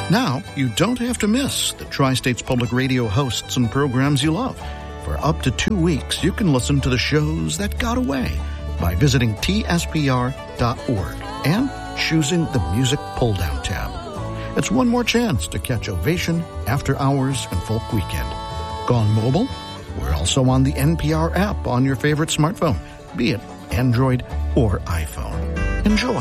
Now, you don't have to miss the Tri-States Public Radio hosts and programs you love. For up to 2 weeks, you can listen to the shows that got away by visiting tspr.org and choosing the Music Pull-Down tab. It's one more chance to catch Ovation, After Hours, and Folk Weekend. Gone mobile? We're also on the NPR app on your favorite smartphone, be it Android or iPhone. Enjoy.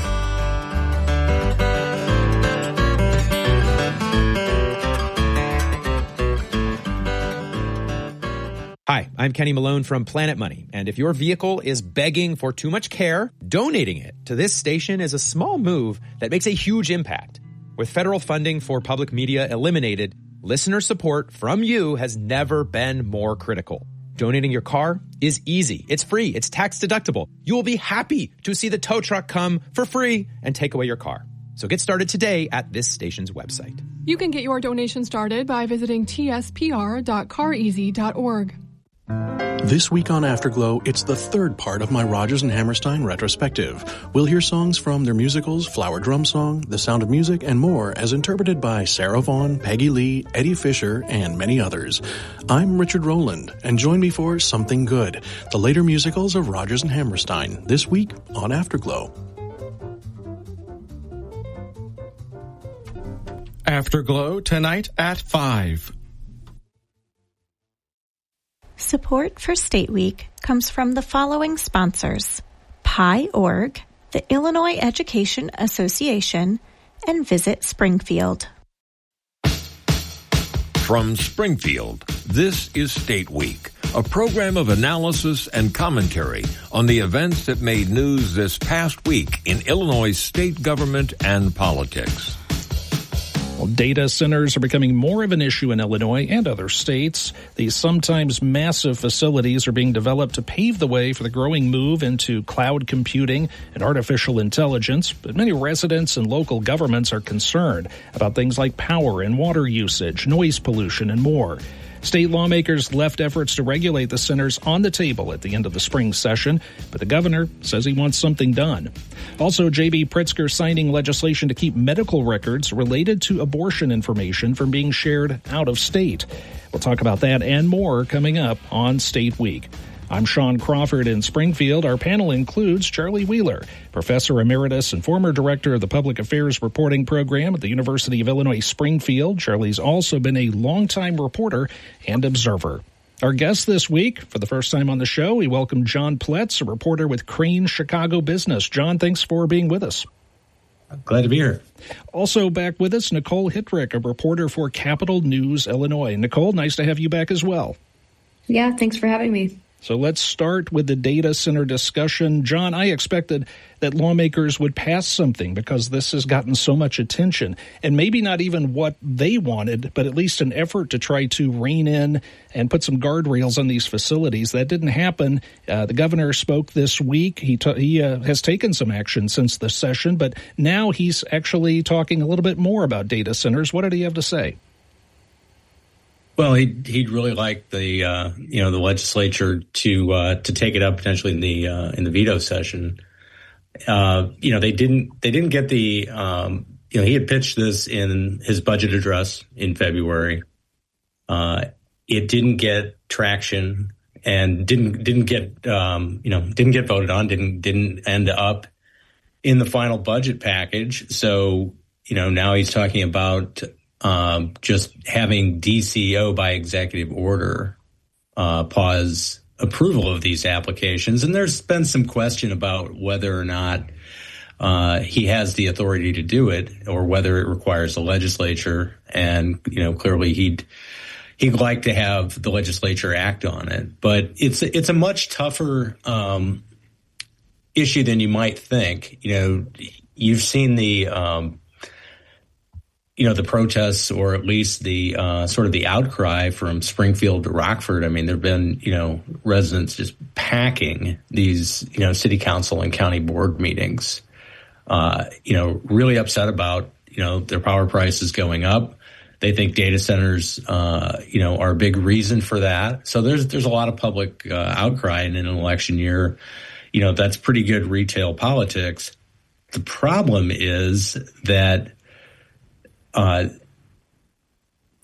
Hi, I'm Kenny Malone from Planet Money, and if your vehicle is begging for too much care, donating it to this station is a small move that makes a huge impact. With federal funding for public media eliminated, listener support from you has never been more critical. Donating your car is easy. It's free. It's tax deductible. You will be happy to see the tow truck come for free and take away your car. So get started today at this station's website. You can get your donation started by visiting tspr.careasy.org. This week on Afterglow, it's the third part of my Rodgers and Hammerstein retrospective. We'll hear songs from their musicals Flower Drum Song, The Sound of Music, and more as interpreted by Sarah Vaughan, Peggy Lee, Eddie Fisher, and many others. I'm Richard Rowland, and join me for Something Good, the later musicals of Rodgers and Hammerstein, this week on Afterglow. Afterglow tonight at 5. Support for State Week comes from the following sponsors: PIE.org, the Illinois Education Association, and Visit Springfield. From Springfield, this is State Week, a program of analysis and commentary on the events that made news this past week in Illinois state government and politics. Well, data centers are becoming more of an issue in Illinois and other states. These sometimes massive facilities are being developed to pave the way for the growing move into cloud computing and artificial intelligence. But many residents and local governments are concerned about things like power and water usage, noise pollution, and more. State lawmakers left efforts to regulate the centers on the table at the end of the spring session, but the governor says he wants something done. Also, J.B. Pritzker signing legislation to keep medical records related to abortion information from being shared out of state. We'll talk about that and more coming up on State Week. I'm Sean Crawford in Springfield. Our panel includes Charlie Wheeler, Professor Emeritus and former Director of the Public Affairs Reporting Program at the University of Illinois Springfield. Charlie's also been a longtime reporter and observer. Our guest this week, for the first time on the show, we welcome John Pletz, a reporter with Crain Chicago Business. John, thanks for being with us. Glad to be here. Also back with us, Nicole Hittrick, a reporter for Capital News Illinois. Nicole, nice to have you back as well. Yeah, thanks for having me. So let's start with the data center discussion. John, I expected that lawmakers would pass something because this has gotten so much attention, and maybe not even what they wanted, but at least an effort to try to rein in and put some guardrails on these facilities. That didn't happen. The governor spoke this week. He has taken some action since the session, but now he's actually talking a little bit more about data centers. What did he have to say? Well, he'd really like the legislature to take it up potentially in the veto session. They didn't get the he had pitched this in his budget address in February. It didn't get traction and didn't get voted on. Didn't end up in the final budget package. So now he's talking about just having DCO by executive order pause approval of these applications. And there's been some question about whether or not he has the authority to do it or whether it requires the legislature. And, clearly he'd like to have the legislature act on it. But it's a much tougher issue than you might think. You've seen the protests, or at least the sort of the outcry from Springfield to Rockford. I mean, there have been, residents just packing these, city council and county board meetings, really upset about, their power prices going up. They think data centers, are a big reason for that. So there's a lot of public outcry in an election year. That's pretty good retail politics. The problem is that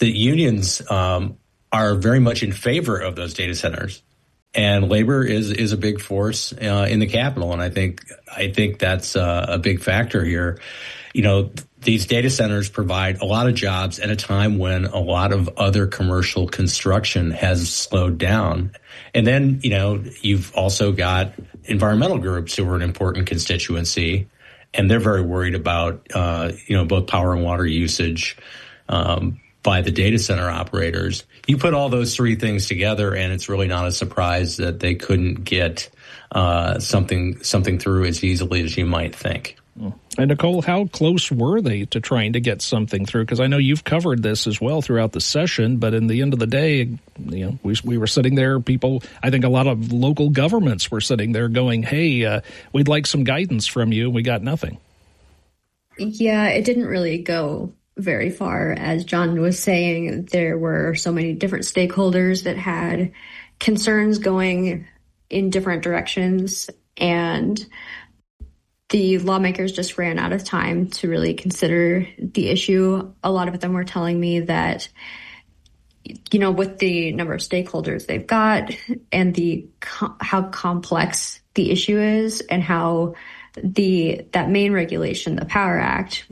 the unions are very much in favor of those data centers, and labor is a big force in the Capitol, and I think that's a big factor here. These data centers provide a lot of jobs at a time when a lot of other commercial construction has slowed down. And then, you've also got environmental groups who are an important constituency, and they're very worried about, both power and water usage by the data center operators. You put all those three things together, and it's really not a surprise that they couldn't get something through as easily as you might think. And Nicole, how close were they to trying to get something through? Because I know you've covered this as well throughout the session, but in the end of the day, we were sitting there, I think a lot of local governments were sitting there going, hey, we'd like some guidance from you. We got nothing. Yeah, it didn't really go very far. As John was saying, there were so many different stakeholders that had concerns going in different directions, and the lawmakers just ran out of time to really consider the issue. A lot of them were telling me that, with the number of stakeholders they've got and how complex the issue is, and how that main regulation, the Power Act,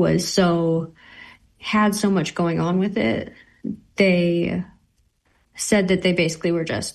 had so much going on with it, they said that they basically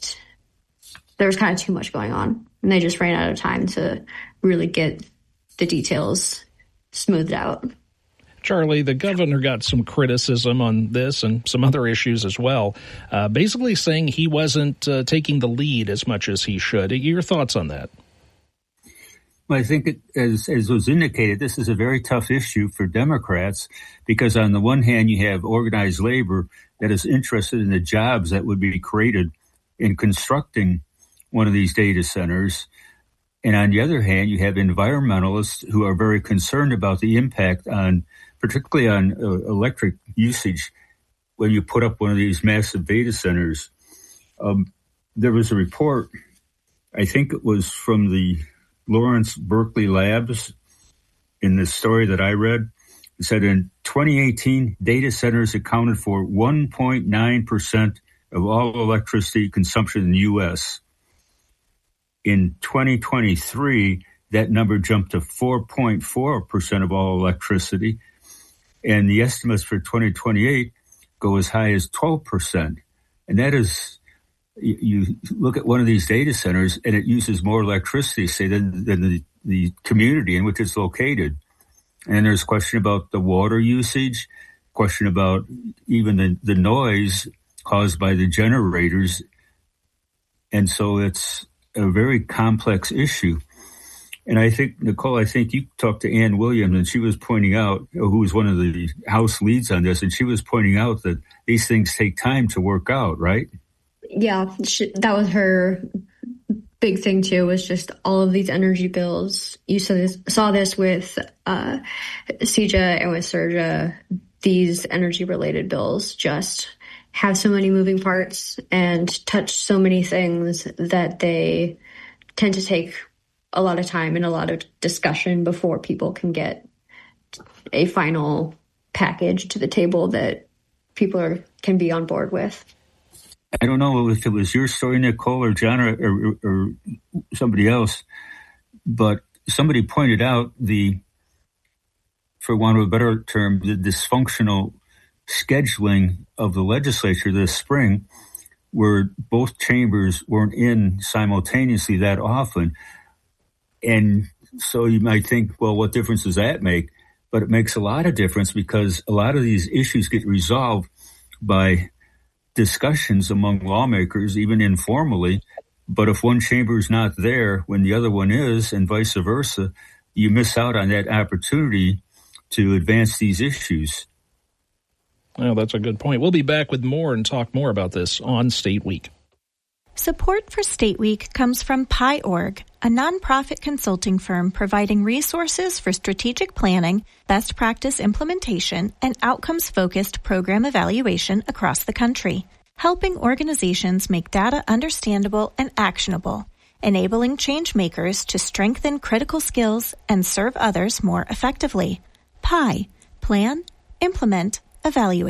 there was kind of too much going on, and they just ran out of time to really get the details smoothed out. Charlie, the governor got some criticism on this and some other issues as well, basically saying he wasn't taking the lead as much as he should. Your thoughts on that? Well, I think, as was indicated, this is a very tough issue for Democrats, because on the one hand, you have organized labor that is interested in the jobs that would be created in constructing one of these data centers. And on the other hand, you have environmentalists who are very concerned about the impact particularly on electric usage when you put up one of these massive data centers. There was a report, I think it was from the Lawrence Berkeley Labs, in the story that I read. It said in 2018, data centers accounted for 1.9% of all electricity consumption in the U.S. In 2023, that number jumped to 4.4% of all electricity, and the estimates for 2028 go as high as 12%. And that is, you look at one of these data centers, and it uses more electricity, say, than the community in which it's located. And there's a question about the water usage, question about even the noise caused by the generators. And so it's a very complex issue. And I think, Nicole, you talked to Ann Williams, and she was pointing out, who was one of the House leads on this, and she was pointing out that these things take time to work out, right? Yeah, that was her big thing too, was just all of these energy bills. You saw this with CEJA and with SERJA. These energy related bills just have so many moving parts and touch so many things that they tend to take a lot of time and a lot of discussion before people can get a final package to the table that people can be on board with. I don't know if it was your story, Nicole, or John, or somebody else, but somebody pointed out for want of a better term, the dysfunctional scheduling of the legislature this spring, where both chambers weren't in simultaneously that often. And so you might think, well, what difference does that make? But it makes a lot of difference, because a lot of these issues get resolved by discussions among lawmakers, even informally. But if one chamber is not there when the other one is, and vice versa, you miss out on that opportunity to advance these issues. Well, that's a good point. We'll be back with more and talk more about this on State Week. Support for State Week comes from PIORG, a nonprofit consulting firm providing resources for strategic planning, best practice implementation, and outcomes-focused program evaluation across the country, helping organizations make data understandable and actionable, enabling change makers to strengthen critical skills and serve others more effectively. PI. Plan, implement, evaluate.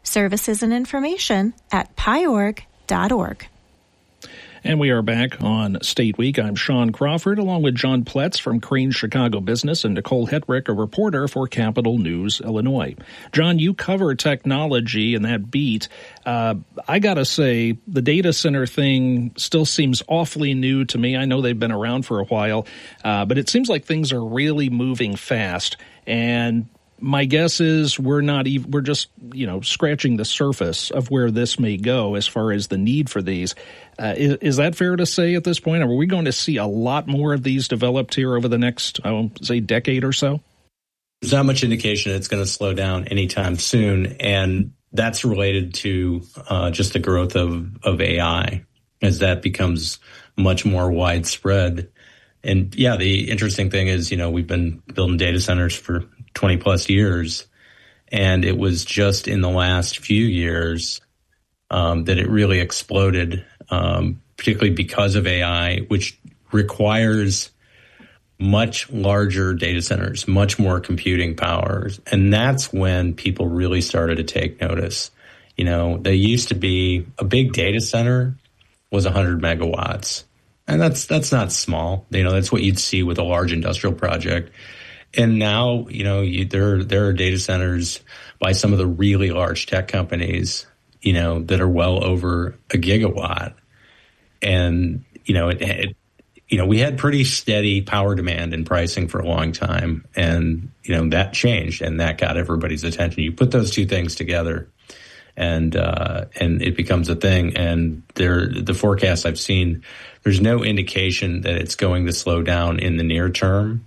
Services and information at piorg.org. And we are back on State Week. I'm Sean Crawford, along with John Pletz from Crane Chicago Business and Nicole Hetrick, a reporter for Capital News, Illinois. John, you cover technology in that beat. I got to say, the data center thing still seems awfully new to me. I know they've been around for a while, but it seems like things are really moving fast. And my guess is we're just, scratching the surface of where this may go as far as the need for these. Is that fair to say at this point? Or are we going to see a lot more of these developed here over the next, decade or so? There's not much indication it's going to slow down anytime soon. And that's related to just the growth of AI as that becomes much more widespread. And yeah, the interesting thing is, we've been building data centers for 20 plus years. And it was just in the last few years that it really exploded, particularly because of AI, which requires much larger data centers, much more computing powers. And that's when people really started to take notice. They used to be a big data center was 100 megawatts. And that's not small. That's what you'd see with a large industrial project. And now, there are data centers by some of the really large tech companies, that are well over a gigawatt. And, we had pretty steady power demand and pricing for a long time. And, that changed and that got everybody's attention. You put those two things together and it becomes a thing. And the forecasts I've seen, there's no indication that it's going to slow down in the near term.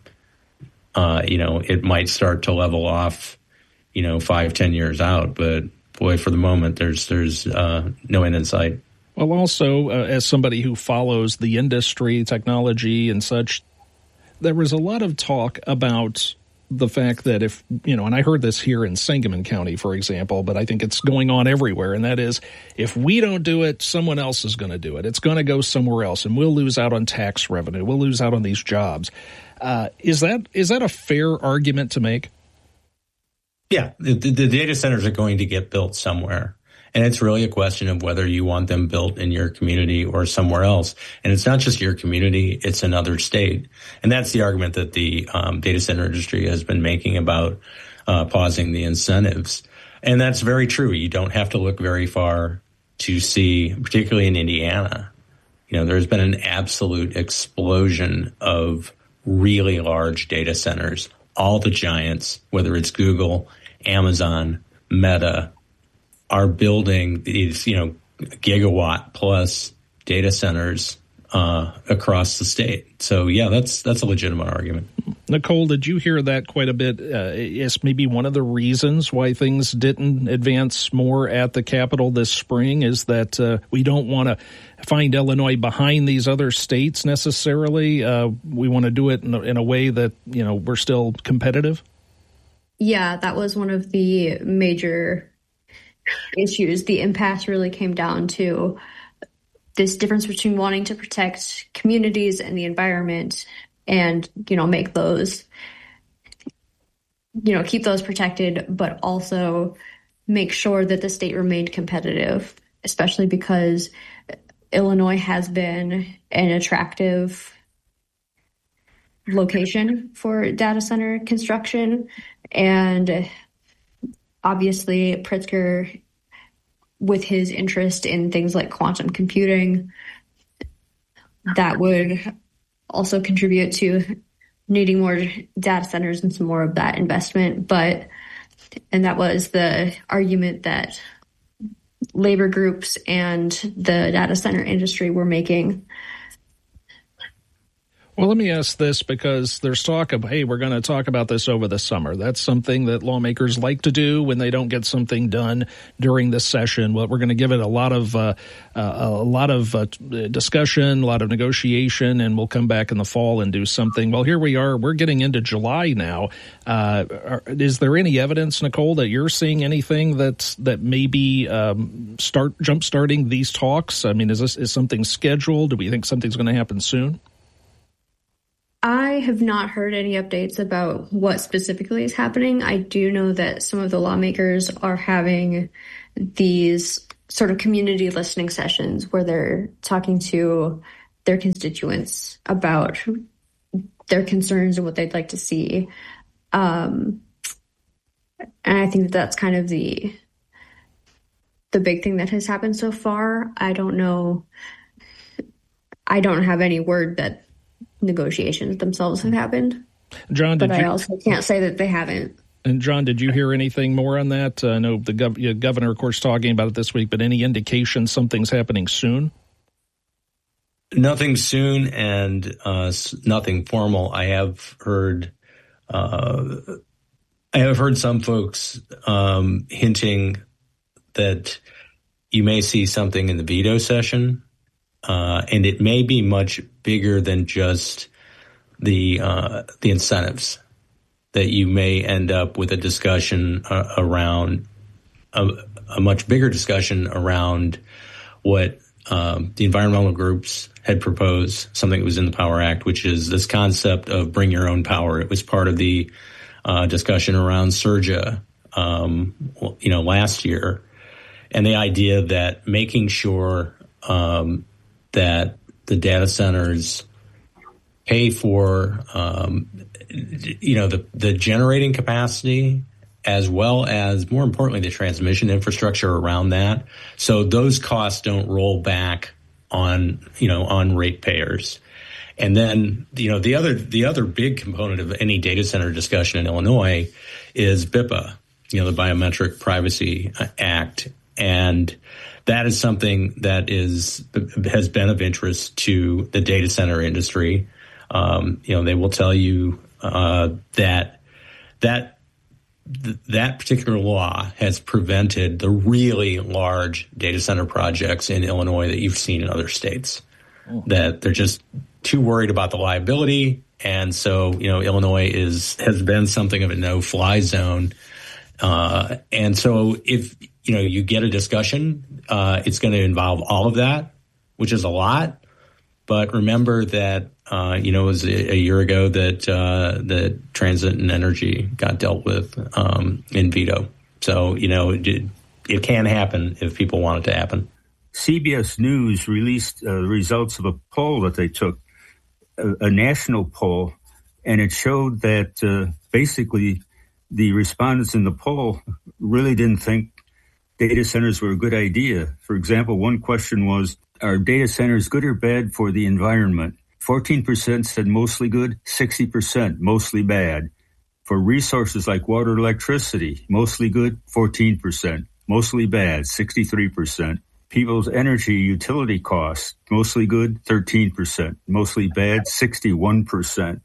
It might start to level off, 5-10 years out, but boy, for the moment, there's no end in sight. Well, also, as somebody who follows the industry, technology and such, there was a lot of talk about the fact that if, and I heard this here in Sangamon County, for example, but I think it's going on everywhere, and that is, if we don't do it, someone else is going to do it. It's going to go somewhere else, and we'll lose out on tax revenue. We'll lose out on these jobs. Is that a fair argument to make? Yeah, the data centers are going to get built somewhere. And it's really a question of whether you want them built in your community or somewhere else. And it's not just your community, it's another state. And that's the argument that the data center industry has been making about pausing the incentives. And that's very true. You don't have to look very far to see, particularly in Indiana, there's been an absolute explosion of really large data centers. All the giants, whether it's Google, Amazon, Meta, are building these, gigawatt plus data centers across the state. So, yeah, that's a legitimate argument. Nicole, did you hear that quite a bit? Is maybe one of the reasons why things didn't advance more at the Capitol this spring is that we don't want to find Illinois behind these other states necessarily. We want to do it in a way that, we're still competitive? Yeah, that was one of the major issues. The impasse really came down to this difference between wanting to protect communities and the environment and, make those, keep those protected, but also make sure that the state remained competitive, especially because Illinois has been an attractive location for data center construction. And obviously, Pritzker, with his interest in things like quantum computing, that would also contribute to needing more data centers and some more of that investment. And that was the argument that labor groups and the data center industry were making. Well, let me ask this, because there's talk of, hey, we're going to talk about this over the summer. That's something that lawmakers like to do when they don't get something done during this session. Well, we're going to give it a lot of discussion, a lot of negotiation, and we'll come back in the fall and do something. Well, here we are. We're getting into July now. Is there any evidence, Nicole, that you're seeing anything that may be jump-starting these talks? I mean, is something scheduled? Do we think something's going to happen soon? I have not heard any updates about what specifically is happening. I do know that some of the lawmakers are having these sort of community listening sessions where they're talking to their constituents about their concerns and what they'd like to see. And I think that's kind of the big thing that has happened so far. I don't know. I don't have any word that negotiations themselves have happened. John, but I also can't say that they haven't. And John, did you hear anything more on that? I know the governor, of course, talking about it this week, but any indication something's happening soon? Nothing soon and nothing formal. I have heard some folks hinting that you may see something in the veto session, and it may be much bigger than just the incentives. That you may end up with a discussion around a much bigger discussion around what the environmental groups had proposed, something that was in the Power Act, which is this concept of bring your own power. It was part of the discussion around Surja, last year, and the idea that making sure that the data centers pay for the generating capacity, as well as, more importantly, the transmission infrastructure around that. So those costs don't roll back on ratepayers. And then, the other big component of any data center discussion in Illinois is BIPA, the Biometric Privacy Act. And that is something that has been of interest to the data center industry. They will tell you that particular law has prevented the really large data center projects in Illinois that you've seen in other states. That they're just too worried about the liability, and so Illinois has been something of a no-fly zone. And so if you get a discussion, it's going to involve all of that, which is a lot. But remember that it was a year ago that transit and energy got dealt with in veto. So it can happen if people want it to happen. CBS News released the results of a poll that they took, a national poll, and it showed that basically the respondents in the poll really didn't think data centers were a good idea. For example, one question was, are data centers good or bad for the environment? 14% said mostly good, 60% mostly bad. For resources like water and electricity, mostly good, 14%, mostly bad, 63%. People's energy utility costs, mostly good, 13%, mostly bad, 61%.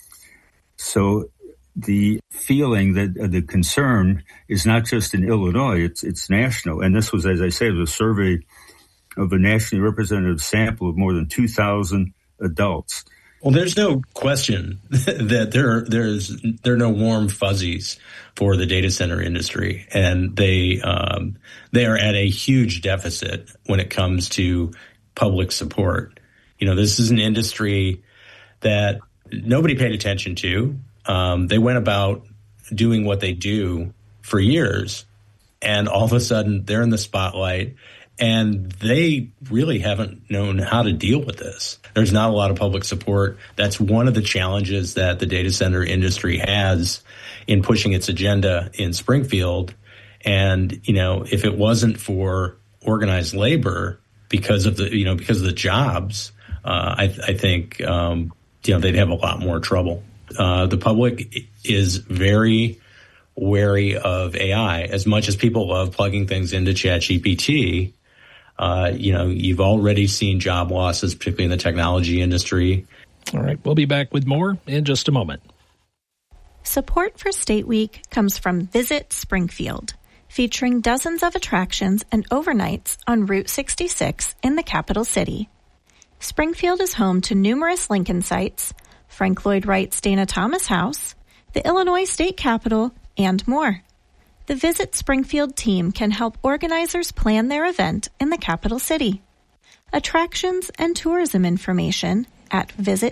So the feeling that the concern is not just in Illinois, it's national. And this was, as I said, a survey of a nationally representative sample of more than 2,000 adults. Well, there's no question that there are no warm fuzzies for the data center industry, and they are at a huge deficit when it comes to public support. This is an industry that nobody paid attention to. They went about doing what they do for years, and all of a sudden they're in the spotlight. And they really haven't known how to deal with this. There's not a lot of public support. That's one of the challenges that the data center industry has in pushing its agenda in Springfield. And, if it wasn't for organized labor because of the jobs, I think, they'd have a lot more trouble. The public is very wary of AI. As much as people love plugging things into ChatGPT, you've already seen job losses, particularly in the technology industry. All right, we'll be back with more in just a moment. Support for State Week comes from Visit Springfield, featuring dozens of attractions and overnights on Route 66 in the capital city. Springfield is home to numerous Lincoln sites, Frank Lloyd Wright's Dana Thomas House, the Illinois State Capitol, and more. The Visit Springfield team can help organizers plan their event in the capital city. Attractions and tourism information, at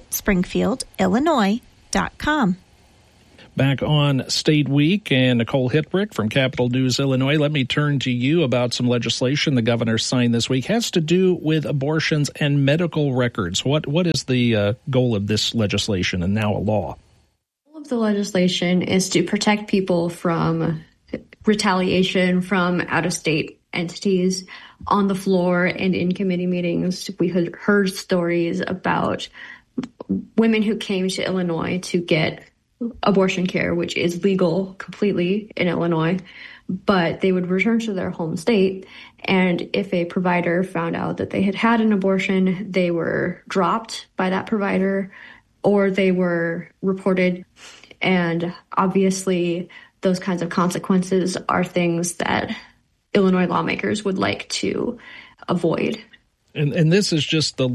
visitspringfieldillinois.com. Back on State Week, and Nicole Hitbrick from Capital News, Illinois. Let me turn to you about some legislation the governor signed this week. It has to do with abortions and medical records. What is the goal of this legislation and now a law? The goal of the legislation is to protect people from retaliation from out-of-state entities. On the floor and in committee meetings, we heard stories about women who came to Illinois to get abortion care, which is legal completely in Illinois, but they would return to their home state, and if a provider found out that they had had an abortion, they were dropped by that provider or they were reported. And obviously those kinds of consequences are things that Illinois lawmakers would like to avoid. And this is just the